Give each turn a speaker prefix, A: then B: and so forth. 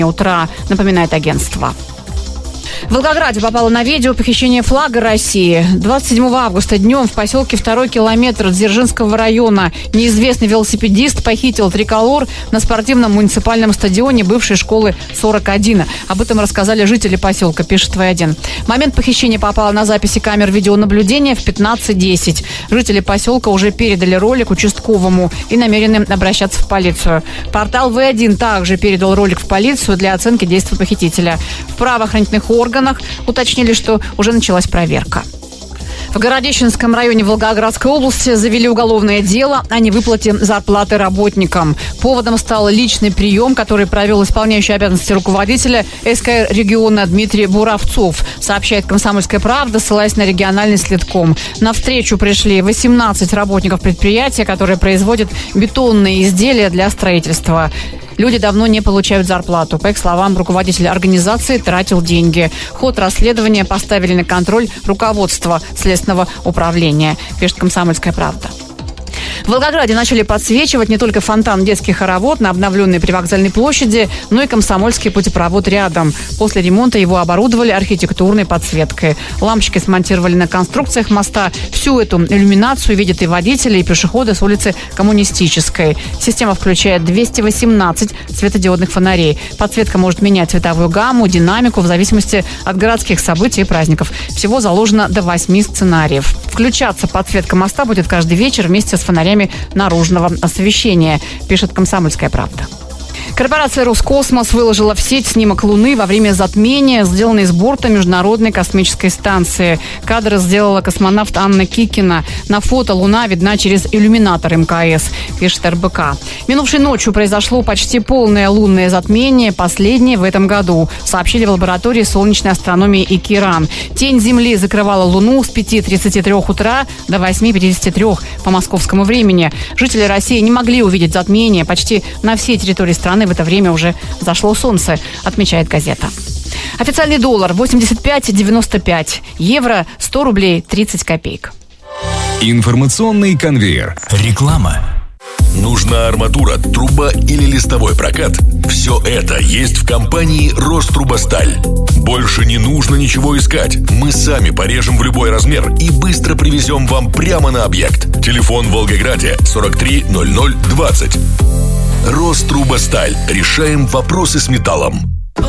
A: утра, напоминает агентство. В Волгограде попало на видео похищение флага России. 27 августа днем в поселке 2 километр Дзержинского района неизвестный велосипедист похитил триколор на спортивном муниципальном стадионе бывшей школы 41. Об этом рассказали жители поселка, пишет В1. Момент похищения попал на записи камер видеонаблюдения в 15:10. Жители поселка уже передали ролик участковому и намерены обращаться в полицию. Портал В1 также передал ролик в полицию для оценки действий похитителя. В правоохранительных органах уточнили, что уже началась проверка. В Городищенском районе Волгоградской области завели уголовное дело о невыплате зарплаты работникам. Поводом стал личный прием, который провел исполняющий обязанности руководителя СКР региона Дмитрий Буравцов, сообщает «Комсомольская правда», ссылаясь на региональный следком. На встречу пришли 18 работников предприятия, которые производят бетонные изделия для строительства. Люди давно не получают зарплату. По их словам, руководитель организации тратил деньги. Ход расследования поставили на контроль руководства Следственного управления, пишет «Комсомольская правда». В Волгограде начали подсвечивать не только фонтан детских хоровод на обновленной Привокзальной площади, но и Комсомольский путепровод рядом. После ремонта его оборудовали архитектурной подсветкой. Лампочки смонтировали на конструкциях моста. Всю эту иллюминацию видят и водители, и пешеходы с улицы Коммунистической. Система включает 218 светодиодных фонарей. Подсветка может менять цветовую гамму, динамику в зависимости от городских событий и праздников. Всего заложено до 8 сценариев. Включаться подсветка моста будет каждый вечер вместе с фонарями наружного освещения, пишет «Комсомольская правда». Корпорация «Роскосмос» выложила в сеть снимок Луны во время затмения, сделанный с борта Международной космической станции. Кадры сделала космонавт Анна Кикина. На фото Луна видна через иллюминатор МКС, пишет РБК. Минувшей ночью произошло почти полное лунное затмение, последнее в этом году, сообщили в лаборатории солнечной астрономии ИКИРАН. Тень Земли закрывала Луну с 5:33 утра до 8:53 по московскому времени. Жители России не могли увидеть затмение. Почти на всей территории страны в это время уже зашло солнце, отмечает газета. Официальный доллар 85,95, евро 100 рублей 30 копеек.
B: Информационный конвейер. Реклама.
C: Нужна арматура, труба или листовой прокат? Все это есть в компании «Рострубосталь». Больше не нужно ничего искать. Мы сами порежем в любой размер и быстро привезем вам прямо на объект. Телефон в Волгограде 43 00 20. «Рострубосталь». Решаем вопросы с металлом.